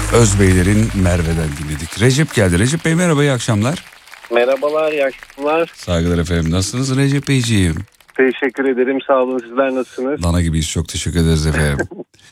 Özbeylerin Merve'den dinledik. Recep geldi. Recep Bey merhaba, iyi akşamlar. Merhabalar, iyi akşamlar. Saygılar efendim. Nasılsınız Recep Beyciğim? Teşekkür ederim, sağ olun. Sizler nasılsınız? Dana gibiyiz, çok teşekkür ederiz efendim.